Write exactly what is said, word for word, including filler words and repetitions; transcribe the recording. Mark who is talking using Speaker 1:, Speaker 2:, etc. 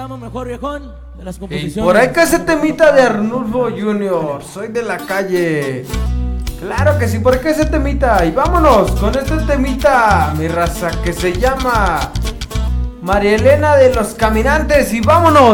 Speaker 1: presentamos mejor, viejón, de las
Speaker 2: Y
Speaker 1: composiciones.
Speaker 2: por ahí que ese temita de Arnulfo junior Soy de la calle. Claro que sí, por ahí que ese temita. Y vámonos con este temita, mi raza, que se llama María Elena de los Caminantes. Y vámonos.